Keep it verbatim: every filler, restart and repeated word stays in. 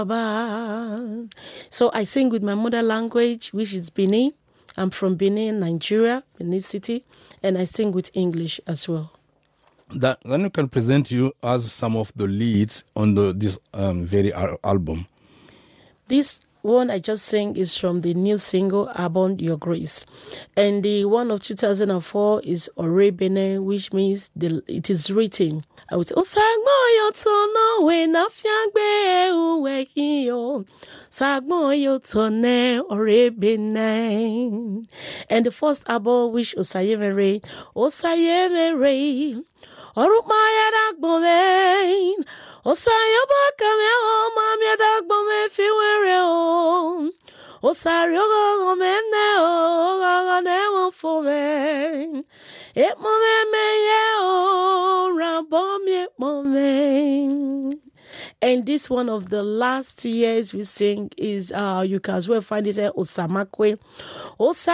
So I sing with my mother language, which is Benin. I'm from Benin, Nigeria, Benin City, and I sing with English as well. That then we can present you as some of the leads on the, this um, very al- album. This one I just sang is from the new single, Abon Your Grace. And the one of two thousand four is Ore Bene, which means the, it is written. I would say, Osagmo yo tono we na fiangbe uwe hiyo. Sagmo yo tone Ore Bene. And the first album, which Osayemere, Osayemere, Orumaya Dagbome, Osayoba Kameo, Mamia Dagbome, Fiwere, Osario Mene, Gaganeo Fome, Et Mome, Rabom, Mome. And this one of the last two years we sing is, uh, you can as well find it at Osamakwe. Osa